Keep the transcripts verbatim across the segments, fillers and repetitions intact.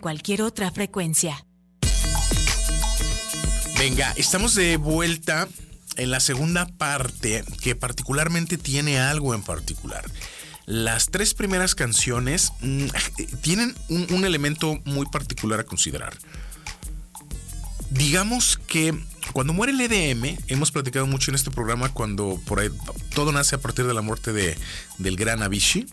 cualquier otra frecuencia. Venga, estamos de vuelta en la segunda parte, que particularmente tiene algo en particular. Las tres primeras canciones mmm, tienen un, un elemento muy particular a considerar. Digamos que cuando muere el E D M, hemos platicado mucho en este programa cuando por ahí todo nace a partir de la muerte de, del gran Avicii.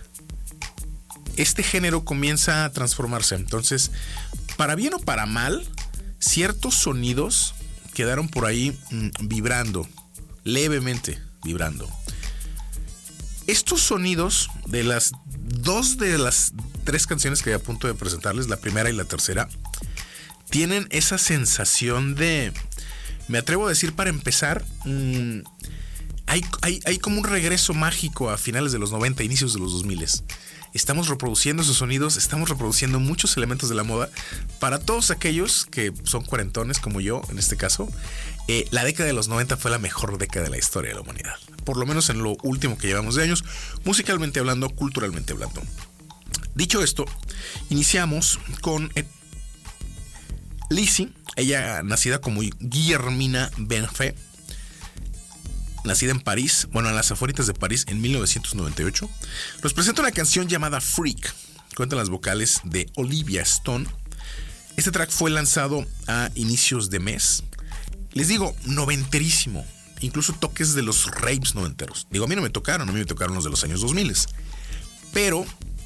Este género comienza a transformarse. Entonces, para bien o para mal, ciertos sonidos quedaron por ahí mmm, vibrando, levemente vibrando. Estos sonidos de las dos de las tres canciones que voy a punto de presentarles, la primera y la tercera, tienen esa sensación de, me atrevo a decir para empezar, mmm, hay, hay, hay como un regreso mágico a finales de los noventa, inicios de los dos mil. Estamos reproduciendo esos sonidos, estamos reproduciendo muchos elementos de la moda. Para todos aquellos que son cuarentones como yo, en este caso, eh, la década de los noventa fue la mejor década de la historia de la humanidad. Por lo menos en lo último que llevamos de años, musicalmente hablando, culturalmente hablando. Dicho esto, iniciamos con eh, Lizzy, ella nacida como Guillermina Benfé, nacida en París, bueno, en las afueritas de París en mil novecientos noventa y ocho, nos presenta una canción llamada Freak. Cuentan las vocales de Olivia Stone. Este track fue lanzado a inicios de mes. Les digo, noventerísimo. Incluso toques de los raves noventeros. Digo, a mí no me tocaron, a mí me tocaron los de los años dos mil. Pero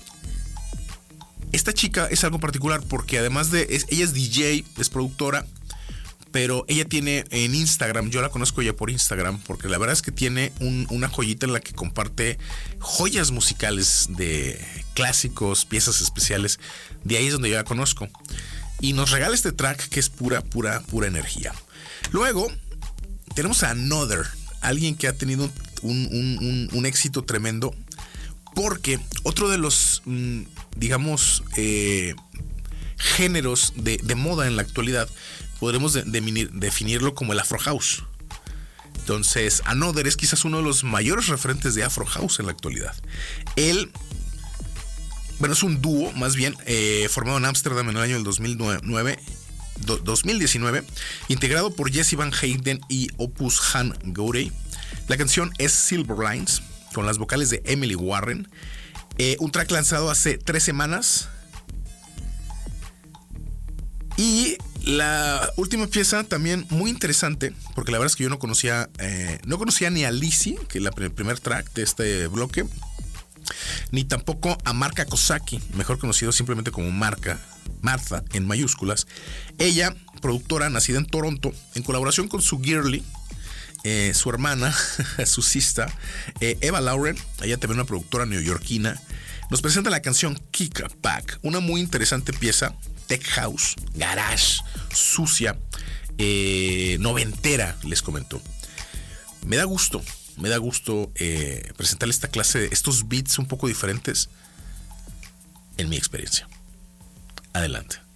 esta chica es algo particular porque además de, es, ella es D J, es productora, pero ella tiene en Instagram, yo la conozco ya por Instagram, porque la verdad es que tiene un, una joyita en la que comparte joyas musicales de clásicos, piezas especiales. De ahí es donde yo la conozco. Y nos regala este track que es pura, pura, pura energía. Luego tenemos a Another, alguien que ha tenido un, un, un, un éxito tremendo, porque otro de los, digamos, eh, géneros de, de moda en la actualidad, podremos de, de, definirlo como el Afro House. Entonces, Another es quizás uno de los mayores referentes de Afro House en la actualidad. Él, bueno, es un dúo, más bien, eh, formado en Ámsterdam en el año del dos mil nueve, do, dos mil diecinueve, integrado por Jesse Van Hayden y Opus Han Gourey. La canción es Silver Lines, con las vocales de Emily Warren. Eh, un track lanzado hace tres semanas. Y la última pieza también muy interesante, porque la verdad es que yo no conocía, eh, no conocía ni a Lizzy, que es el primer track de este bloque, ni tampoco a Marca Kosaki, mejor conocido simplemente como Marca, Martha en mayúsculas. Ella, productora nacida en Toronto, en colaboración con su girly, eh, su hermana, su sister, eh, Eva Lauren, ella también una productora neoyorquina, nos presenta la canción Kick Back, una muy interesante pieza, tech house, garage, sucia, eh, noventera, les comento. Me da gusto, me da gusto eh, presentarle esta clase de estos beats un poco diferentes en mi experiencia. Adelante.